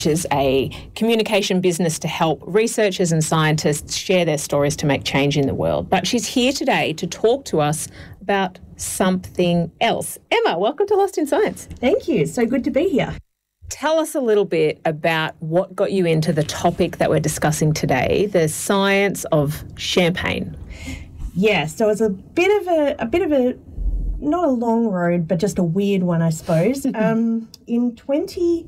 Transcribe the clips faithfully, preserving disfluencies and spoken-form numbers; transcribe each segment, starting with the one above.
is a communication business to help researchers and scientists share their stories to make change in the world. But she's here today to talk to us about something else. Emma, welcome to Lost in Science. Thank you. It's so good to be here. Tell us a little bit about what got you into the topic that we're discussing today, the science of champagne. Yeah, so it's a bit of a, a bit of a, not a long road, but just a weird one, I suppose. um, in twenty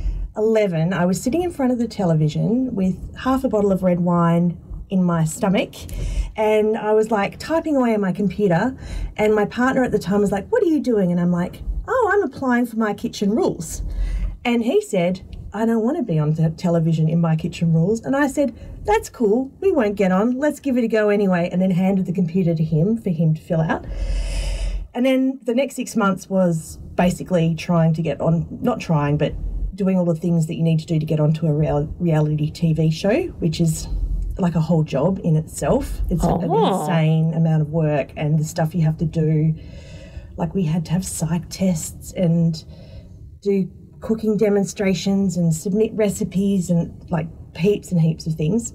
eleven, I was sitting in front of the television with half a bottle of red wine in my stomach, and I was like typing away on my computer, and my partner at the time was like, "What are you doing?" And I'm like, "Oh, I'm applying for My Kitchen Rules." And he said, "I don't want to be on the television in My Kitchen Rules." And I said, "That's cool, we won't get on, let's give it a go anyway," and then handed the computer to him for him to fill out. And then the next six months was basically trying to get on, not trying, but doing all the things that you need to do to get onto a real, reality T V show, which is like a whole job in itself. It's oh. an insane amount of work, and the stuff you have to do. Like, we had to have psych tests and do cooking demonstrations and submit recipes and like heaps and heaps of things.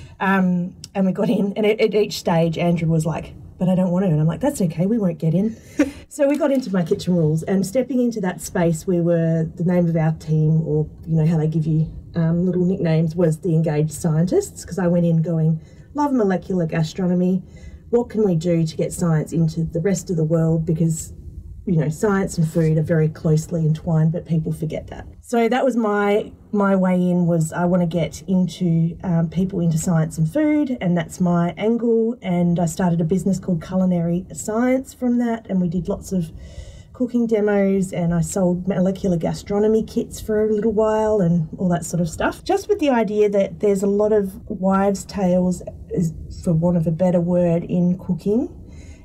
Um, and we got in, and at, at each stage Andrew was like, "But I don't want to." And I'm like, "That's okay, we won't get in." So we got into My Kitchen Rules, and stepping into that space, we were, the name of our team, or you know how they give you um, little nicknames, was the Engaged Scientists, because I went in going, love molecular gastronomy, what can we do to get science into the rest of the world, because you know, science and food are very closely entwined, but people forget that. So that was my my way in, was I want to get into um, people into science and food, and that's my angle. And I started a business called Culinary Science from that, and we did lots of cooking demos, and I sold molecular gastronomy kits for a little while and all that sort of stuff. Just with the idea that there's a lot of wives' tales, for want of a better word, in cooking.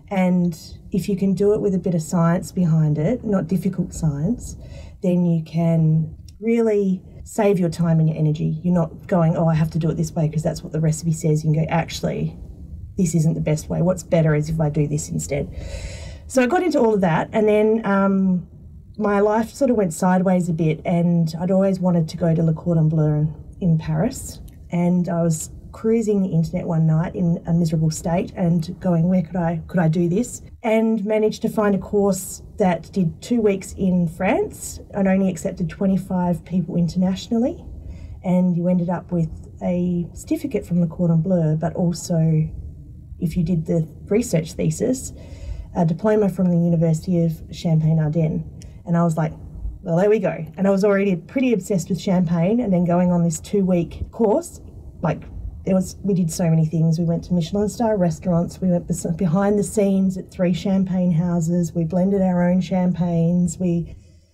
And if you can do it with a bit of science behind it, not difficult science, then you can really save your time and your energy. You're not going, "Oh, I have to do it this way because that's what the recipe says." You can go, "Actually, this isn't the best way. What's better is if I do this instead." So I got into all of that, and then um, my life sort of went sideways a bit, and I'd always wanted to go to Le Cordon Bleu in, in Paris, and I was cruising the internet one night in a miserable state and going, where could I could I do this? And managed to find a course that did two weeks in France. I'd only accepted twenty-five people internationally, and you ended up with a certificate from Le Cordon Bleu, but also, if you did the research thesis, a diploma from the University of Champagne-Ardenne. And I was like, well, there we go. And I was already pretty obsessed with champagne, and then going on this two-week course, like, There was, we did so many things. We went to Michelin star restaurants. We went behind the scenes at three champagne houses. We blended our own champagnes. We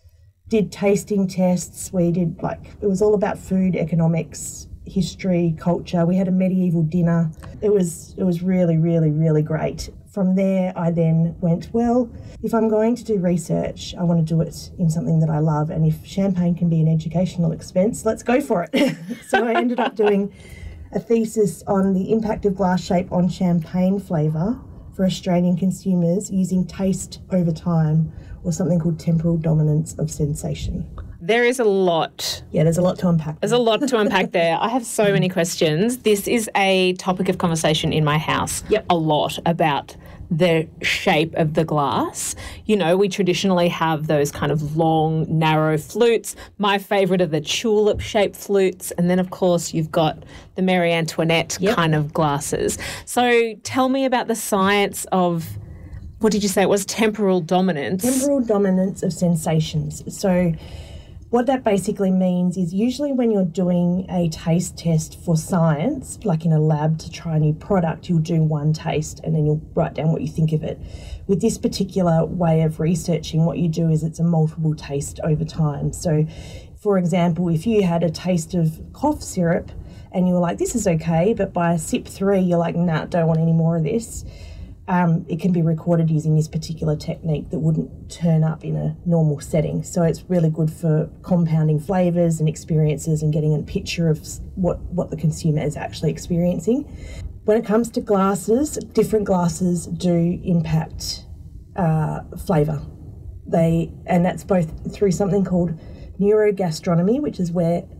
did tasting tests. We did, like, it was all about food, economics, history, culture. We had a medieval dinner. It was, it was really, really, really great. From there, I then went, well, if I'm going to do research, I want to do it in something that I love. And if champagne can be an educational expense, let's go for it. So I ended up doing a thesis on the impact of glass shape on champagne flavour for Australian consumers using taste over time, or something called temporal dominance of sensation. There is a lot. Yeah, there's a lot to unpack. There's a lot to unpack there. I have so many questions. This is a topic of conversation in my house. Yep. A lot about the shape of the glass. You know, we traditionally have those kind of long, narrow flutes. My favourite are the tulip-shaped flutes. And then, of course, you've got the Marie Antoinette yep. kind of glasses. So tell me about the science of, what did you say? It was temporal dominance. Temporal dominance of sensations. So what that basically means is, usually when you're doing a taste test for science, like in a lab to try a new product, you'll do one taste and then you'll write down what you think of it. With this particular way of researching, what you do is it's a multiple taste over time. So, for example, if you had a taste of cough syrup and you were like, this is okay, but by sip three, you're like, nah, don't want any more of this. Um, it can be recorded using this particular technique that wouldn't turn up in a normal setting. So it's really good for compounding flavours and experiences and getting a picture of what, what the consumer is actually experiencing. When it comes to glasses, different glasses do impact uh, flavour. They, and that's both through something called neurogastronomy, which is where